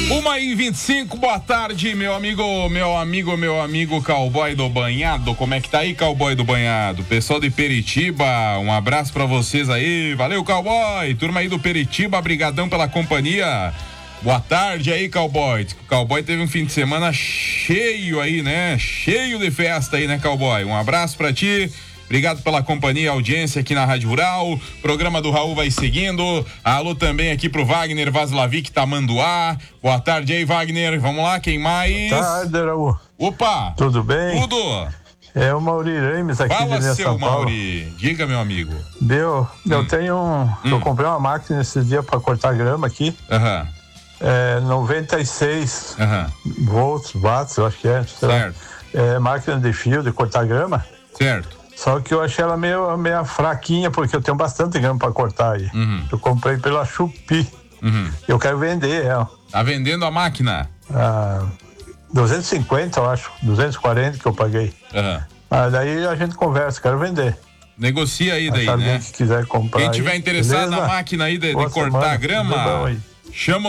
1h25, boa tarde, meu amigo cowboy do banhado. Como é que tá aí, cowboy do banhado? Pessoal de Peritiba, um abraço pra vocês aí. Valeu, cowboy. Turma aí do Peritiba, brigadão pela companhia. Boa tarde aí, cowboy. O cowboy teve um fim de semana cheio aí, né? Cheio de festa aí, né, cowboy? Um abraço pra ti. Obrigado pela companhia e audiência aqui na Rádio Rural. O programa do Raul vai seguindo. Alô também aqui pro Wagner Vaslavic Tamanduá. Boa tarde aí, Wagner. Vamos lá, quem mais? Boa tarde, Raul. Opa! Tudo bem? Tudo! É o Mauri Remes aqui Fala, de São seu Paulo. Mauri. Diga, meu amigo. Eu tenho eu comprei uma máquina esses dias para cortar grama aqui. 96 watts, eu acho que é. Certo. É máquina de fio de cortar grama. Certo. Só que eu achei ela meio fraquinha, porque eu tenho bastante grama para cortar aí. Eu comprei pela Chupi. Eu quero vender ela. Tá vendendo a máquina? 250, eu acho. 240 que eu paguei. Daí a gente conversa, quero vender. Negocia aí daí, alguém né? que quiser comprar. Quem tiver aí, interessado beleza? na máquina aí de Boa cortar semana, grama, tudo bom aí. chama